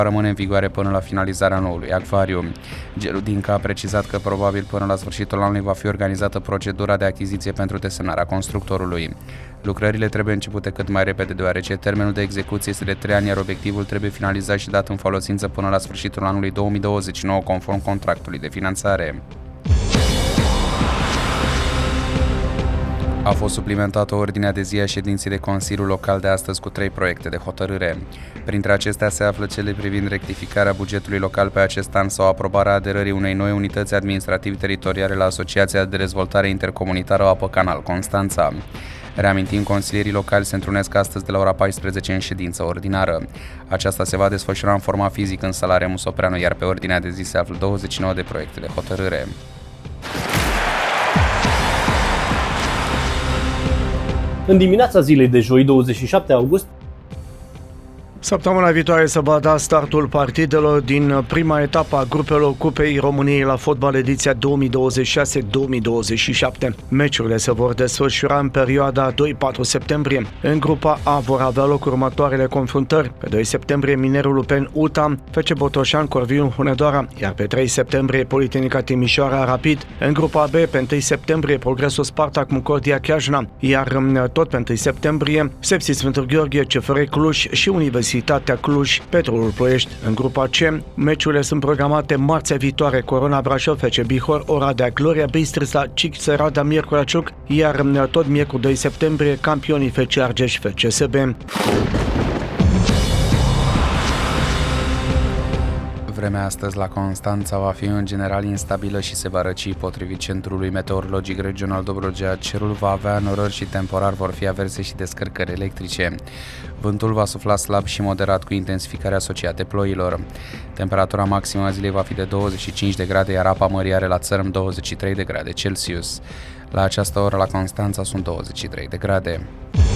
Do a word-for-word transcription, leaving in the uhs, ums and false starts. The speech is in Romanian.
rămâne în vigoare până la finalizarea noului acvariu. Geludinca a precizat că probabil până la sfârșitul anului va fi organizată procedura de achiziție pentru desemnarea constructorului. Lucrările trebuie începute cât mai repede, deoarece termenul de execuție este de trei ani, iar obiectivul trebuie finalizat și dat în folosință până la sfârșitul anului două mii douăzeci și nouă, conform contractului de finanțare. A fost suplimentată ordinea de zi a ședinței de Consiliul Local de astăzi cu trei proiecte de hotărâre. Printre acestea se află cele privind rectificarea bugetului local pe acest an sau aprobarea aderării unei noi unități administrativ-teritoriale la Asociația de Dezvoltare Intercomunitară Apă Canal Constanța. Reamintim, consilierii locali se întrunesc astăzi de la ora paisprezece în ședință ordinară. Aceasta se va desfășura în format fizic în sala Remus Opreanu, iar pe ordinea de zi se află douăzeci și nouă de proiecte de hotărâre. În dimineața zilei de joi, douăzeci și șapte august, săptămâna viitoare se va da startul partidelor din prima etapă a grupelor Cupei României la fotbal ediția două mii douăzeci și șase două mii douăzeci și șapte. Meciurile se vor desfășura în perioada doi patru septembrie. În grupa A vor avea loc următoarele confruntări. Pe doi septembrie Minerul Lupen U T A, F C Botoșan Corviu Hunedoara, iar pe trei septembrie Politehnica Timișoara Rapid. În grupa B, pe întâi septembrie Progresul Spartak Mucordia Chiajna, iar tot pe întâi septembrie Sepsi Sfântul Gheorghe, C F R Cluj și Universitatea Universitatea Cluj, Petrolul Ploiești. În grupa C, meciurile sunt programate marțea viitoare, Corona Brașov, F C Bihor, Oradea, Gloria Bistrița, C I C Sărada, Miercurea Ciuc, iar tot miercuri doi septembrie, campionii F C Argeș, F C S B. Vremea astăzi la Constanța va fi în general instabilă și se va răci. Potrivit Centrului Meteorologic Regional Dobrogea, cerul va avea norări și temporar vor fi averse și descărcări electrice. Vântul va sufla slab și moderat cu intensificare asociate ploilor. Temperatura maximă a zilei va fi de douăzeci și cinci de grade, iar apa mării are la țărm douăzeci și trei de grade Celsius. La această oră la Constanța sunt douăzeci și trei de grade.